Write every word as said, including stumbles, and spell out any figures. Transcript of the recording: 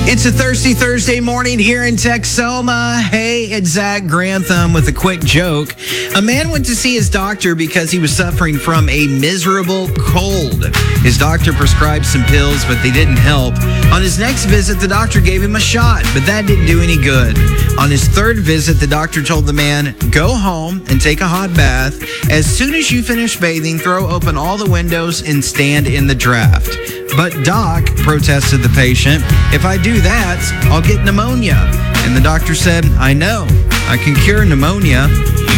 It's a thirsty Thursday morning here in Texoma. Hey, it's Zach Grantham with a quick joke. A man went to see his doctor because he was suffering from a miserable cold. His doctor prescribed some pills, but they didn't help. On his next visit, the doctor gave him a shot, but that didn't do any good. On his third visit, the doctor told the man, go home and take a hot bath. As soon as you finish bathing, throw open all the windows and stand in the draft. But doc, protested the patient, if I do that, I'll get pneumonia. And the doctor said, I know, I can cure pneumonia.